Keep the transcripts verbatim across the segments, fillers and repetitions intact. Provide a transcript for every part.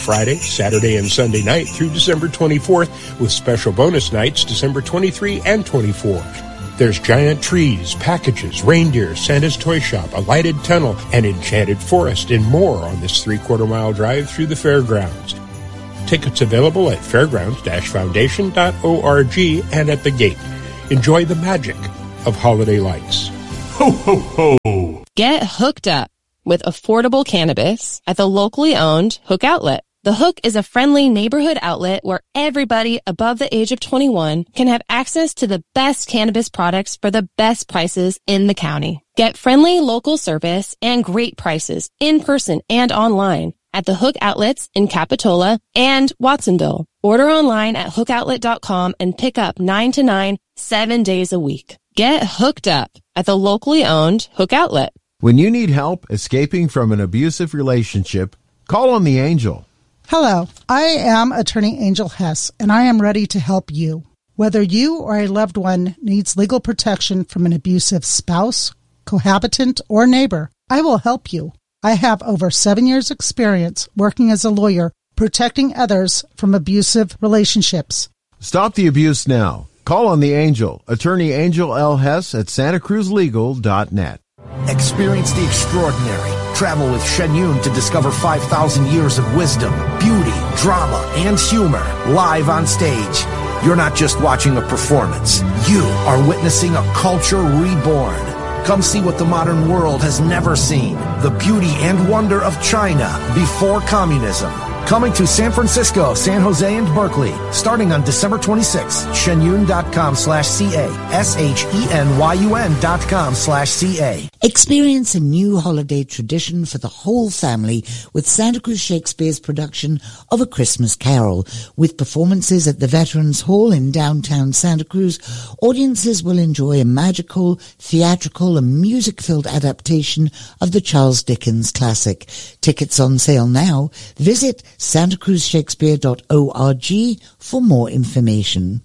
Friday, Saturday, and Sunday night through December twenty-fourth, with special bonus nights December twenty-third and twenty-fourth. There's giant trees, packages, reindeer, Santa's toy shop, a lighted tunnel, an enchanted forest, and more on this three-quarter mile drive through the fairgrounds. Tickets available at fairgrounds dash foundation dot org and at the gate. Enjoy the magic of holiday lights. Ho, ho, ho! Get hooked up with affordable cannabis at the locally owned Hook Outlet. The Hook is a friendly neighborhood outlet where everybody above the age of twenty-one can have access to the best cannabis products for the best prices in the county. Get friendly local service and great prices in person and online at the Hook Outlets in Capitola and Watsonville. Order online at hook outlet dot com and pick up nine to nine, seven days a week. Get hooked up at the locally owned Hook Outlet. When you need help escaping from an abusive relationship, call on the Angel. Hello, I am attorney Angel Hess, and I am ready to help you. Whether you or a loved one needs legal protection from an abusive spouse, cohabitant, or neighbor, I will help you. I have over seven years' experience working as a lawyer protecting others from abusive relationships. Stop the abuse now. Call on the Angel, attorney Angel L. Hess at santa cruz legal dot net. Experience the extraordinary. Travel with Shen Yun to discover five thousand years of wisdom, beauty, drama, and humor live on stage. You're not just watching a performance. You are witnessing a culture reborn. Come see what the modern world has never seen. The beauty and wonder of China before communism. Coming to San Francisco, San Jose, and Berkeley, starting on December twenty-sixth. Shenyun dot com slash C A. S H E N Y U N dot com slash C A. Experience a new holiday tradition for the whole family with Santa Cruz Shakespeare's production of A Christmas Carol. With performances at the Veterans Hall in downtown Santa Cruz, audiences will enjoy a magical, theatrical, and music-filled adaptation of the Charles Dickens classic. Tickets on sale now. Visit santa cruz shakespeare dot org for more information.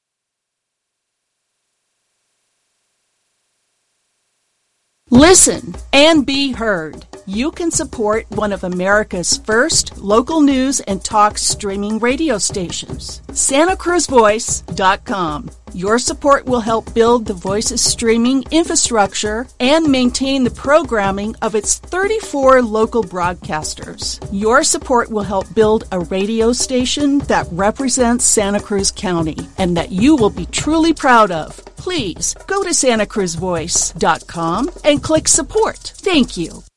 Listen and be heard. You can support one of America's first local news and talk streaming radio stations, santa cruz voice dot com. Your support will help build the Voice's streaming infrastructure and maintain the programming of its thirty-four local broadcasters. Your support will help build a radio station that represents Santa Cruz County and that you will be truly proud of. Please go to santa cruz voice dot com and click support. Thank you.